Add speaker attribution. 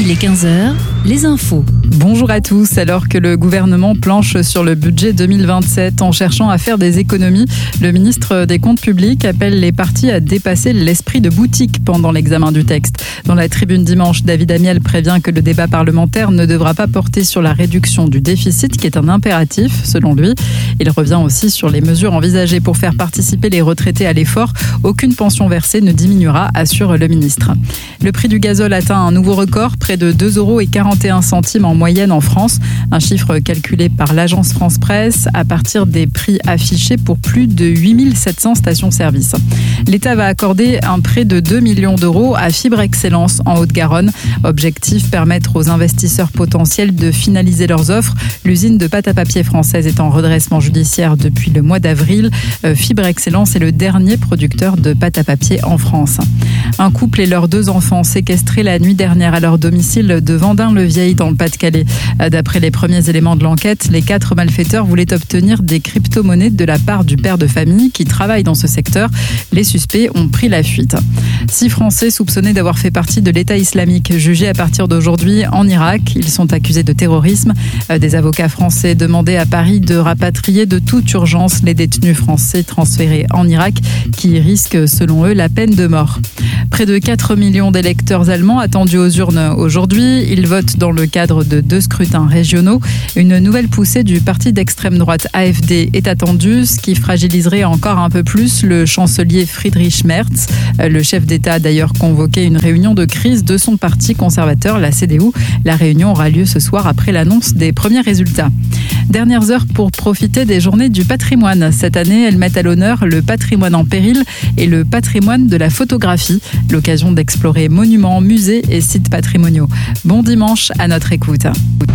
Speaker 1: Il est 15h, les infos.
Speaker 2: Bonjour à tous. Alors que le gouvernement planche sur le budget 2027 en cherchant à faire des économies, le ministre des Comptes publics appelle les partis à dépasser l'esprit de boutique pendant l'examen du texte. Dans la tribune dimanche, David Amiel prévient que le débat parlementaire ne devra pas porter sur la réduction du déficit, qui est un impératif selon lui. Il revient aussi sur les mesures envisagées pour faire participer les retraités à l'effort. Aucune pension versée ne diminuera, assure le ministre. Le prix du gazole atteint un nouveau record, près de 2,41 € en moyenne en France. Un chiffre calculé par l'agence France Presse à partir des prix affichés pour plus de 8700 stations-service. L'État va accorder un prêt de 2 millions d'euros à Fibre Excellence en Haute-Garonne. Objectif, permettre aux investisseurs potentiels de finaliser leurs offres. L'usine de pâte à papier française est en redressement judiciaire depuis le mois d'avril. Fibre Excellence est le dernier producteur de pâte à papier en France. Un couple et leurs 2 enfants séquestrés la nuit dernière à leur domicile de Vendin-le-Vieil dans le Pas-de-Calais. D'après les premiers éléments de l'enquête, les 4 malfaiteurs voulaient obtenir des crypto-monnaies de la part du père de famille qui travaille dans ce secteur. Les suspects ont pris la fuite. 6 Français soupçonnés d'avoir fait partie de l'État islamique jugés à partir d'aujourd'hui en Irak. Ils sont accusés de terrorisme. Des avocats français demandaient à Paris de rapatrier de toute urgence les détenus français transférés en Irak qui risquent selon eux la peine de mort. Près de 4 millions d'électeurs allemands attendus aux urnes aujourd'hui. Ils votent dans le cadre de 2 scrutins régionaux. Une nouvelle poussée du parti d'extrême droite AfD est attendue, ce qui fragiliserait encore un peu plus le chancelier Friedrich Merz. Le chef d'État a d'ailleurs convoqué une réunion de crise de son parti conservateur, la CDU. La réunion aura lieu ce soir après l'annonce des premiers résultats. Dernières heures pour profiter des journées du patrimoine. Cette année, elles mettent à l'honneur le patrimoine en péril et le patrimoine de la photographie. L'occasion d'explorer monuments, musées et sites patrimoniaux. Bon dimanche à notre écoute.